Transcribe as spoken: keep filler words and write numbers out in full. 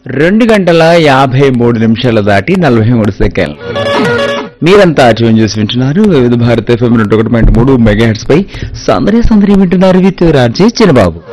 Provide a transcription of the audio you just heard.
రెండు గంటల యాభై మూడు నిమిషాల దాటి నలభై మూడు సెకండ్లు. మీరంతా ట్యూన్ చేసి వింటున్నారు వివిధ భారత ఎఫ్ఎం నూట ఒకటి పాయింట్ మూడు మెగా హెర్ట్జ్ పై సందడి సందడి వింటున్నారు విత్ రాజే చిన్నబాబు.